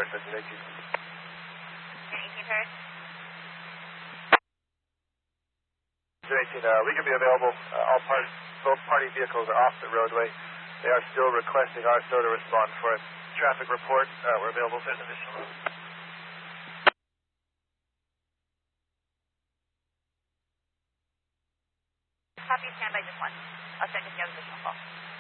We can be available. Both party vehicles are off the roadway. They are still requesting our SO to respond for a traffic report. We're available if there's an additional. Copy, stand by just one. I'll check if you have additional call.